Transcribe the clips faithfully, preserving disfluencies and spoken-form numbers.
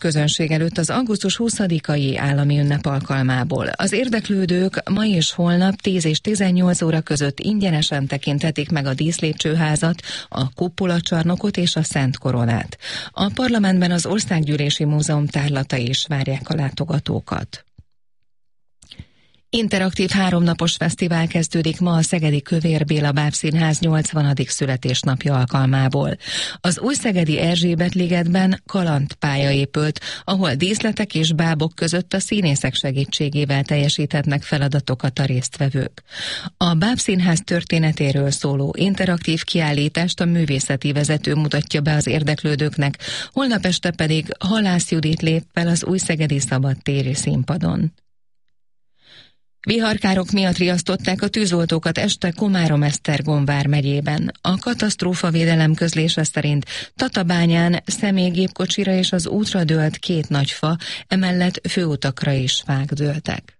közönség előtt az augusztus huszadikai állami ünnep alkalmából. Az érdeklődők ma és holnap tíz és tizennyolc óra között ingyenesen tekinthetik meg a díszlépcsőházat, a kupolacsarnokot és a Szent Koronát. A parlamentben az Országgyűlési Múzeum tárlatai is várják a látogatókat. Interaktív háromnapos fesztivál kezdődik ma a Szegedi Kövér Béla Bábszínház nyolcvanadik születésnapja alkalmából. Az Újszegedi Erzsébet-ligetben kalandpálya épült, ahol díszletek és bábok között a színészek segítségével teljesíthetnek feladatokat a résztvevők. A Bábszínház történetéről szóló interaktív kiállítást a művészeti vezető mutatja be az érdeklődőknek, holnap este pedig Halász Judit lép fel az Újszegedi Szabadtéri színpadon. Viharkárok miatt riasztották a tűzoltókat este Komárom-Esztergom vármegyében. A katasztrófavédelem közlése szerint Tatabányán személygépkocsira és az útra dőlt két nagy fa, emellett főutakra is fák dőltek.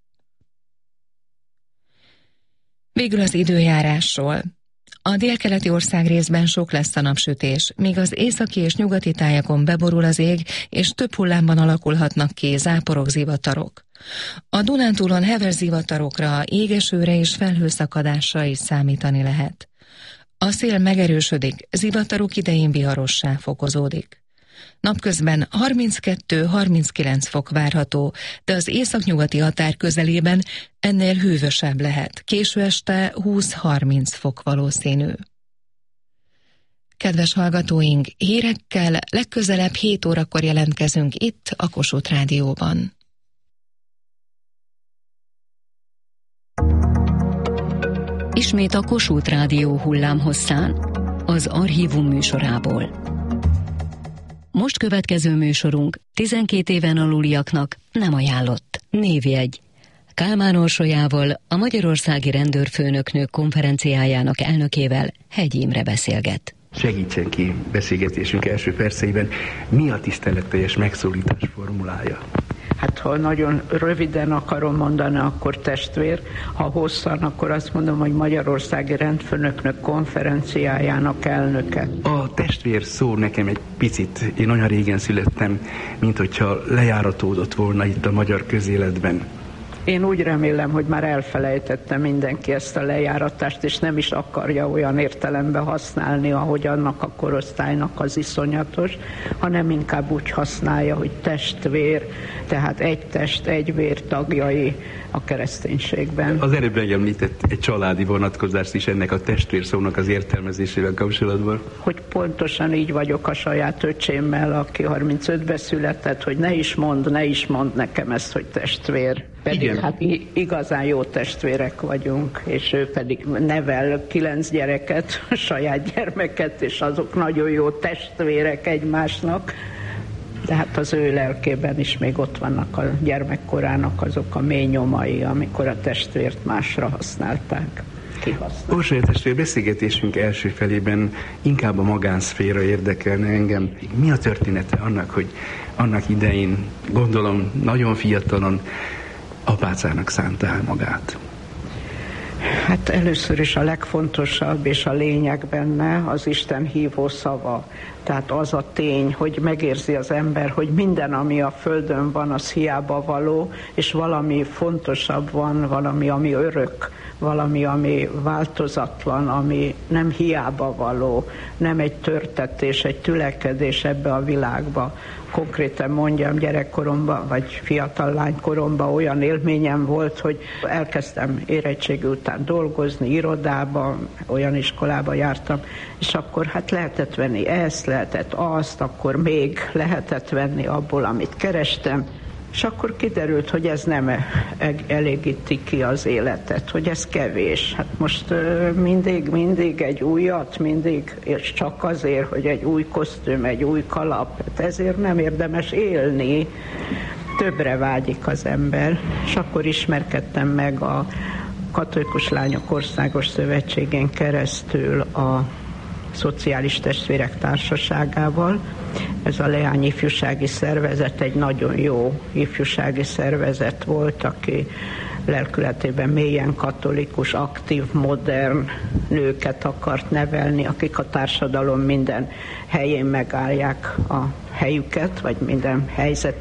Végül az időjárásról. A délkeleti országrészben sok lesz a napsütés, míg az északi és nyugati tájakon beborul az ég, és több hullámban alakulhatnak ki záporok, zivatarok. A Dunántúlon heves zivatarokra, égesőre és felhőszakadásra is számítani lehet. A szél megerősödik, zivatarok idején viharossá fokozódik. Napközben harminckettő-harminckilenc fok várható, de az északnyugati határ közelében ennél hűvösebb lehet. Késő este húsz-harminc fok valószínű. Kedves hallgatóink, hírekkel legközelebb hét órakor jelentkezünk itt a Kossuth Rádióban. Ismét a Kossuth Rádió hullámhosszán, az Archívum műsorából. Most következő műsorunk tizenkét éven aluliaknak nem ajánlott. Névjegy. Kálmán Orsolyával, a Magyarországi Rendőrfőnöknők konferenciájának elnökével, Hegy Imre beszélget. Segítsen ki beszélgetésünk első perceiben, mi a tiszteletteljes megszólítás formulája? Hát ha nagyon röviden akarom mondani, akkor testvér, ha hosszan, akkor azt mondom, hogy Magyarországi Rendfőnöknök konferenciájának elnöke. A testvér szó nekem egy picit, én olyan régen születtem, mint hogyha lejáratódott volna itt a magyar közéletben. Én úgy remélem, hogy már elfelejtette mindenki ezt a lejáratást, és nem is akarja olyan értelemben használni, ahogy annak a korosztálynak az iszonyatos, hanem inkább úgy használja, hogy testvér, tehát egy test, egy vér tagjai a kereszténységben. Az előbb említett egy családi vonatkozást is ennek a testvér szónak az értelmezésével kapcsolatban. Hogy pontosan így vagyok a saját öcsémmel, aki harmincötben született, hogy ne is mond, ne is mond nekem ezt, hogy testvér. Pedig igen. Hát igazán jó testvérek vagyunk, és ő pedig nevel kilenc gyereket, saját gyermeket, és azok nagyon jó testvérek egymásnak. De hát az ő lelkében is még ott vannak a gyermekkorának azok a mély nyomai, amikor a testvért másra használták. Orsolya testvér, beszélgetésünk első felében inkább a magánszféra érdekelne engem. Mi a története annak, hogy annak idején, gondolom nagyon fiatalon, apácának szánta el magát? Hát először is a legfontosabb és a lényeg benne az Isten hívó szava. Tehát az a tény, hogy megérzi az ember, hogy minden, ami a földön van, az hiába való, és valami fontosabb van, valami, ami örök, valami, ami változatlan, ami nem hiába való, nem egy törtetés, egy tülekedés ebbe a világba. Konkrétan mondjam, gyerekkoromban, vagy fiatal lánykoromban olyan élményem volt, hogy elkezdtem érettségi után dolgozni, irodába, olyan iskolába jártam, és akkor hát lehetett venni ezt, lehetett azt, akkor még lehetett venni abból, amit kerestem, és akkor kiderült, hogy ez nem elégíti ki az életet, hogy ez kevés. Hát most mindig, mindig egy újat, mindig, és csak azért, hogy egy új kosztüm, egy új kalap, hát ezért nem érdemes élni. Többre vágyik az ember, és akkor ismerkedtem meg a Katolikus Lányok Országos Szövetségén keresztül a Szociális Testvérek Társaságával. Ez a Leány Ifjúsági Szervezet egy nagyon jó ifjúsági szervezet volt, aki lelkületében mélyen katolikus, aktív, modern nőket akart nevelni, akik a társadalom minden helyén megállják a helyüket, vagy minden helyzet